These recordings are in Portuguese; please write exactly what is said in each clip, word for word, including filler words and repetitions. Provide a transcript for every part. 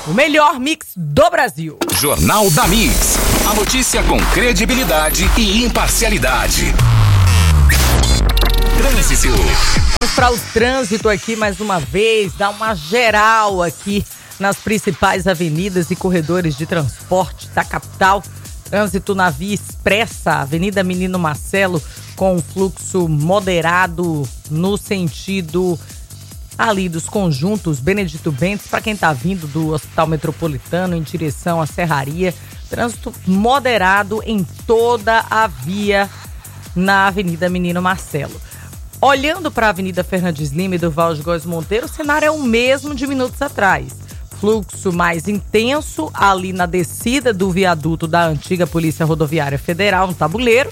o melhor mix do Brasil. Jornal da Mix. A notícia com credibilidade e imparcialidade. Trânsito. Vamos para o trânsito aqui mais uma vez, dar uma geral aqui nas principais avenidas e corredores de transporte da capital. Trânsito na Via Expressa, Avenida Menino Marcelo, com fluxo moderado no sentido ali dos conjuntos Benedito Bentes, para quem está vindo do Hospital Metropolitano em direção à Serraria. Trânsito moderado em toda a via na Avenida Menino Marcelo. Olhando para a Avenida Fernandes Lima e Durval de Góes Monteiro, o cenário é o mesmo de minutos atrás. Fluxo mais intenso ali na descida do viaduto da antiga Polícia Rodoviária Federal, no Tabuleiro.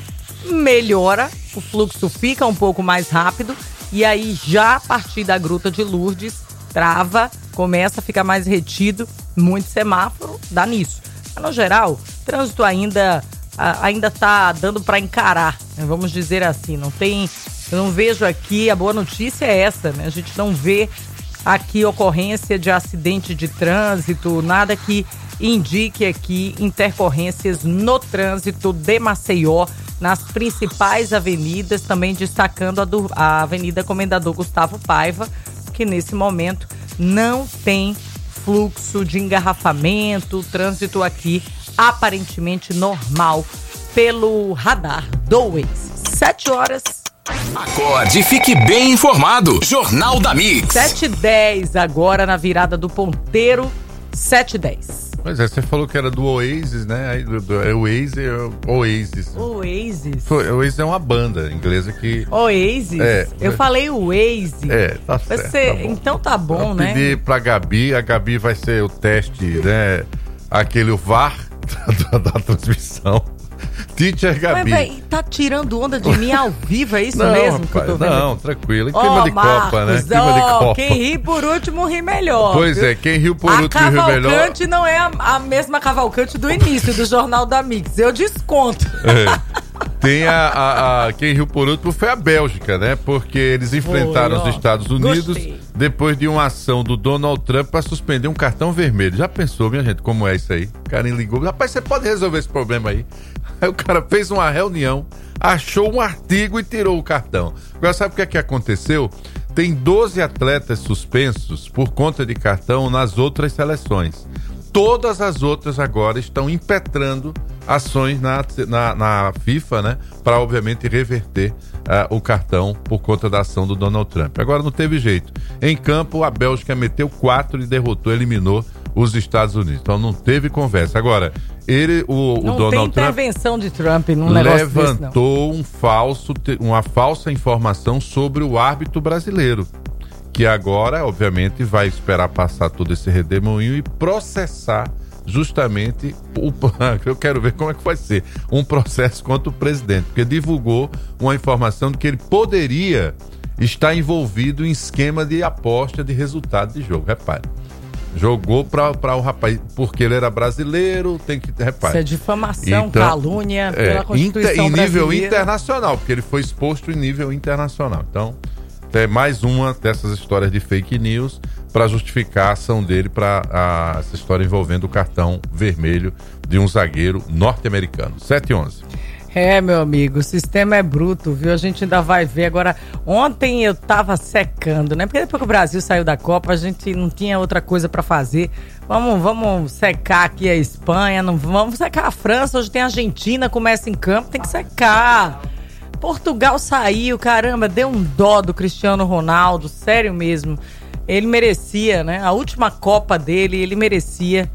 Melhora, o fluxo fica um pouco mais rápido e aí já a partir da Gruta de Lourdes, trava, começa a ficar mais retido, muito semáforo, dá nisso. Mas, no geral, trânsito ainda ainda tá dando para encarar, né? Vamos dizer assim, não tem, eu não vejo aqui, a boa notícia é essa, né? A gente não vê aqui ocorrência de acidente de trânsito, nada que indique aqui intercorrências no trânsito de Maceió, nas principais avenidas, também destacando a, do, a Avenida Comendador Gustavo Paiva, que nesse momento não tem fluxo de engarrafamento, trânsito aqui aparentemente normal pelo radar do Waze. Sete horas. Acorde e fique bem informado. Jornal da Mix. sete e dez agora na virada do ponteiro. sete e dez. Pois é, você falou que era do Oasis, né? Aí, do, do, é o Oasis, é o Oasis. Oasis. Foi, o Oasis é uma banda inglesa que... Oasis? É, eu é, falei Oasis. É, tá certo. Você, tá bom. Então tá bom, eu né? pedi pra Gabi, a Gabi vai ser o teste, né? Aquele V A R da, da, da transmissão. Teacher Gabi. Mas, véi, tá tirando onda de mim ao vivo, é isso não, mesmo rapaz, que eu tô vendo? Não, tranquilo. Em oh, clima de Marcos, Copa, né? Oh, Clima de Copa. Quem ri por último ri melhor. Pois viu? é, quem riu por a último ri melhor. A cavalcante não é a, a mesma cavalcante do início do Jornal da Mix. Eu desconto. É. Tem a, a, a... Quem riu por último foi a Bélgica, né? Porque eles enfrentaram foi, os Estados Unidos Gostei. depois de uma ação do Donald Trump para suspender um cartão vermelho. Já pensou, minha gente, como é isso aí? O cara ligou. Rapaz, você pode resolver esse problema aí? Aí o cara fez uma reunião, achou um artigo e tirou o cartão. Agora, sabe o que é que aconteceu? Tem doze atletas suspensos por conta de cartão nas outras seleções. Todas as outras agora estão impetrando ações na, na, na FIFA, né? Para, obviamente, reverter uh, o cartão por conta da ação do Donald Trump. Agora não teve jeito. Em campo, a Bélgica meteu quatro e derrotou, eliminou os Estados Unidos. Então não teve conversa. Agora, ele, o, não o Donald tem Trump intervenção de Trump num negócio desse, não. levantou um falso, uma falsa informação sobre o árbitro brasileiro, que agora, obviamente, vai esperar passar todo esse redemoinho e processar justamente o... Eu quero ver como é que vai ser um processo contra o presidente, porque divulgou uma informação de que ele poderia estar envolvido em esquema de aposta de resultado de jogo. Repare. Jogou para o rapaz, porque ele era brasileiro, tem que... Repare. Isso é difamação, então, calúnia pela é, Constituição inter, em nível brasileira. internacional, porque ele foi exposto em nível internacional. Então, é mais uma dessas histórias de fake news para justificar a ação dele para essa história envolvendo o cartão vermelho de um zagueiro norte-americano. sete e onze. É, meu amigo, o sistema é bruto, viu? A gente ainda vai ver. Agora, ontem eu tava secando, né? Porque depois que o Brasil saiu da Copa, a gente não tinha outra coisa pra fazer. Vamos, vamos secar aqui a Espanha, não vamos secar a França. Hoje tem a Argentina, começa em campo, tem que secar. Portugal saiu, caramba, deu um dó do Cristiano Ronaldo, sério mesmo. Ele merecia, né? A última Copa dele, ele merecia.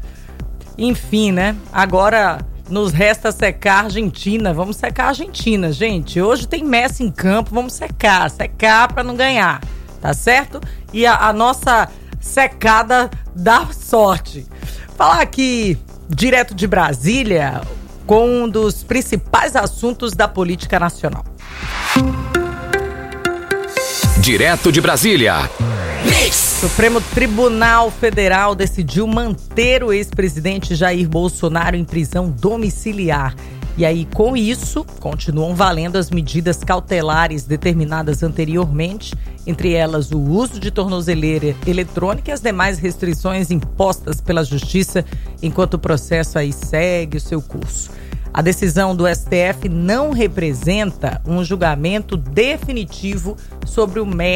Enfim, né? Agora... nos resta secar a Argentina. Vamos secar a Argentina, gente. Hoje tem Messi em campo, vamos secar. Secar pra não ganhar, tá certo? E a, a nossa secada dá sorte. Falar aqui, direto de Brasília, com um dos principais assuntos da política nacional. Direto de Brasília. Supremo Tribunal Federal decidiu manter o ex-presidente Jair Bolsonaro em prisão domiciliar. E aí, com isso, continuam valendo as medidas cautelares determinadas anteriormente entre elas o uso de tornozeleira eletrônica e as demais restrições impostas pela Justiça, enquanto o processo aí segue o seu curso. A decisão do S T F não representa um julgamento definitivo sobre o mérito